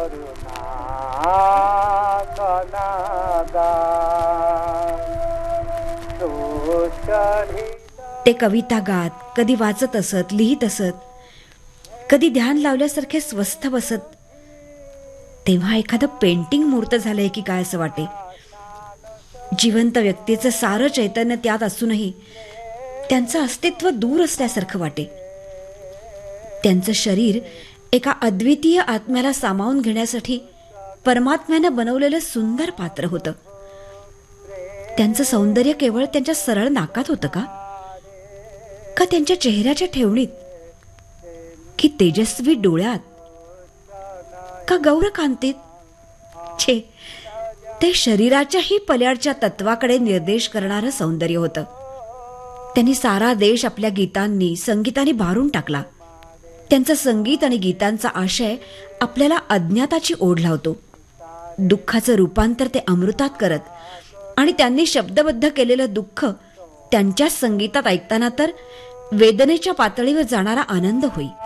ते कविता गात, कधी वाचत असत, लिहित असत, कधी ध्यान लावल्यासारखे स्वस्थ बसत. तेव्हा एखादं पेंटिंग मूर्त झालंय की काय असं वाटे. जिवंत व्यक्तीचं सारं चैतन्य त्यात असूनही त्यांचं अस्तित्व दूर असल्यासारखं वाटे. त्यांचं शरीर एका अद्वितीय आत्म्याला सामावून घेण्यासाठी परमात्म्यानं बनवलेलं सुंदर पात्र होतं. त्यांचं सौंदर्य केवळ त्यांच्या सरळ नाकात होतं का त्यांच्या चेहऱ्याच्या ठेवणीत, की तेजस्वी डोळ्यात, का गौरकांतीत? छे, ते शरीराच्याही पल्याडच्या तत्वाकडे निर्देश करणारं सौंदर्य होतं. त्यांनी सारा देश आपल्या गीतांनी, संगीताने भारून टाकला. त्यांचं संगीत आणि गीतांचा आशय आपल्याला अज्ञाताची ओढ लावतो. दुःखाचं रूपांतर ते अमृतात करत आणि त्यांनी शब्दबद्ध केलेलं दुःख त्यांच्याच संगीतात ऐकताना तर वेदनेच्या पातळीवर जाणारा आनंद होई.